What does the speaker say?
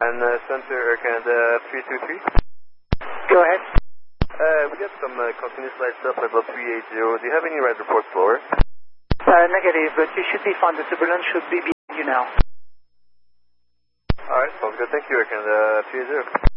Japan Center, Air Canada 323. Go ahead. We got some continuous flight stuff level 380. Do you have any ride reports for us? Negative, but you should be fine. The turbulence should be behind you now. Alright, sounds good. Thank you, Air Canada 380.